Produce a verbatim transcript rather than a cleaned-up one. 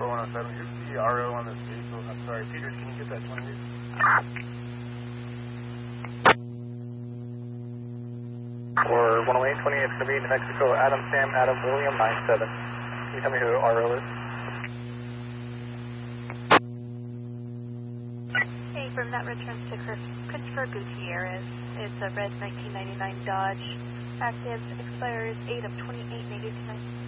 four one oh seven, who's the R O on this vehicle? I'm sorry, Peters, can you get that twenty? For one oh eight, twenty, it's going to be New Mexico, Adam Sam, Adam William, nine seven. Can you tell me who R O is? Hey, from that returns to Christopher Gutierrez. It's a red nineteen ninety-nine Dodge. Active, expires eight of twenty-eight, maybe tonight.